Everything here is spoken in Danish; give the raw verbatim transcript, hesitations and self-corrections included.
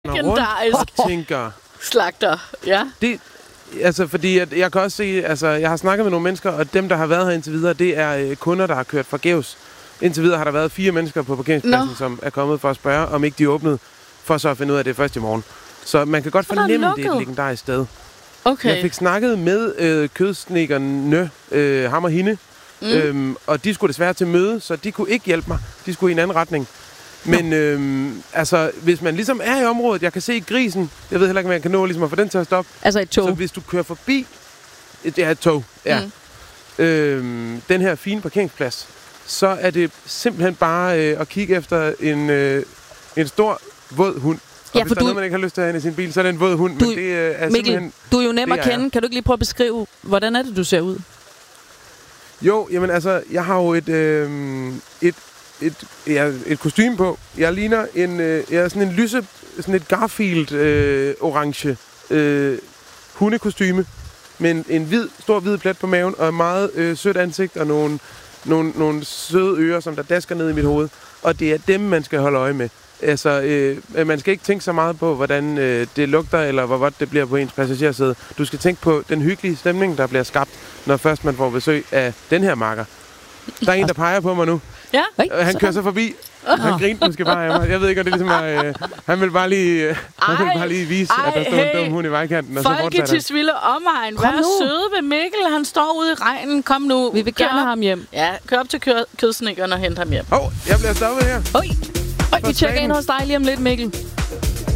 Legendarisk. Og tænker... Slagter, ja. Det, altså, fordi at jeg kan også se... Altså, jeg har snakket med nogle mennesker, og dem, der har været her indtil videre, det er øh, kunder, der har kørt forgæves. Indtil videre har der været fire mennesker på parkeringspladsen, no. som er kommet for at spørge, om ikke de åbnede, for så at finde ud af det først i morgen. Så man kan godt fornemme, det er et legendarisk sted. Okay. Jeg fik snakket med øh, kødsnedkerne, øh, ham og hende, mm. øhm, og de skulle desværre til møde, så de kunne ikke hjælpe mig. De skulle i en anden retning. Men øhm, altså, hvis man ligesom er i området, jeg kan se Grisen, jeg ved heller ikke, om jeg kan nå ligesom at få den til at stoppe. Altså et tog. Så hvis du kører forbi, det er et tog, ja, mm. øhm, den her fine parkeringsplads, så er det simpelthen bare øh, at kigge efter en, øh, en stor, våd hund. Og ja, hvis der er noget, man ikke har lyst til at have i sin bil, så er det en våd hund. Du, men det øh, er Mikkel, simpelthen... du er jo nem at kende. Er. Kan du ikke lige prøve at beskrive, hvordan er det, du ser ud? Jo, jamen altså, jeg har jo et, øh, et, et, ja, et kostume på. Jeg ligner en, øh, jeg er sådan en lyse, sådan et Garfield-orange øh, øh, hundekostyme med en, en hvid, stor hvid plet på maven og et meget øh, sødt ansigt og nogle, nogle, nogle søde ører, som der dasker ned i mit hoved. Og det er dem, man skal holde øje med. Altså, øh, man skal ikke tænke så meget på, hvordan øh, det lugter, eller hvor godt det bliver på ens passagersæde. Du skal tænke på den hyggelige stemning, der bliver skabt, når først man får besøg af den her marker. Der er en, der peger på mig nu. Ja. Han kører så forbi. Han grinte måske bare af mig. Jeg ved ikke, om det er ligesom at, øh, han vil bare lige, øh, han vil bare lige vise, ej, at der står hey. en dum hund i vejkanten. Og Folk i Tisvilde omegn. Vær søde ved Mikkel. Han står ude i regnen. Kom nu. Vi vil gerne have ham hjem. Ja, kør op til kø- kødsnækkeren og hente ham hjem. Åh, oh, jeg bliver stoppet her. Oj. Oj, vi tjekker ind hos dig lige om lidt, Mikkel.